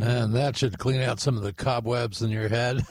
And that should clean out some of the cobwebs in your head.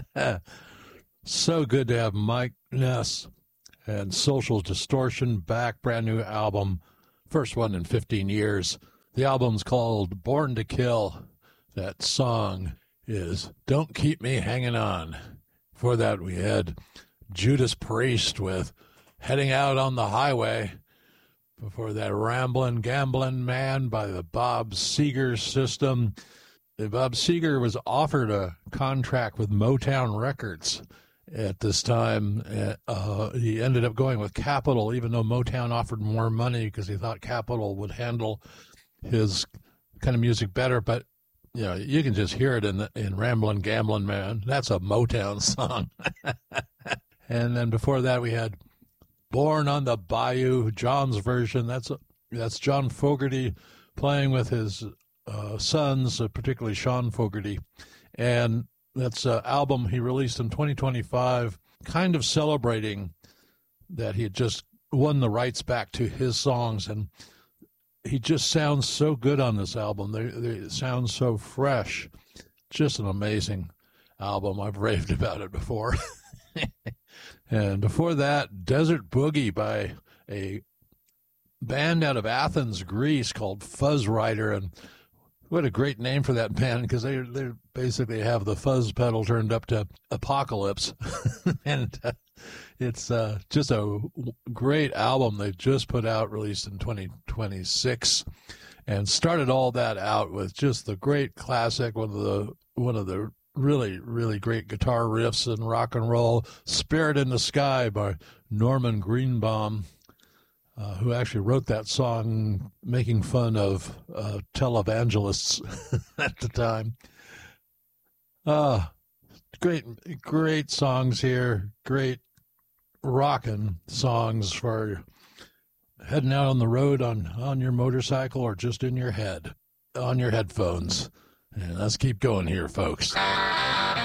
So good to have Mike Ness and Social Distortion back, brand new album, first one in 15 years. The album's called Born to Kill. That song is Don't Keep Me Hanging On. Before that, we had Judas Priest with Heading Out on the Highway. Before that, Ramblin' Gamblin' Man by the Bob Seger System. Bob Seger was offered a contract with Motown Records at this time. He ended up going with Capitol, even though Motown offered more money because he thought Capitol would handle his kind of music better. But you know, you can just hear it in Ramblin' Gamblin' Man. That's a Motown song. And then before that, we had Born on the Bayou, John's version. That's John Fogerty playing with his sons, particularly Sean Fogerty. And that's an album he released in 2025, kind of celebrating that he had just won the rights back to his songs. And he just sounds so good on this album. They sound so fresh. Just an amazing album. I've raved about it before. And before that, Desert Boogie by a band out of Athens, Greece called Fuzz Rider. And what a great name for that band, because they basically have the fuzz pedal turned up to apocalypse. And it's just a great album they just put out, released in 2026, and started all that out with just the great classic, one of the really, really great guitar riffs in rock and roll, Spirit in the Sky by Norman Greenbaum, who actually wrote that song making fun of televangelists at the time. Great songs here, great rockin' songs for heading out on the road on your motorcycle or just in your head, on your headphones. And let's keep going here, folks.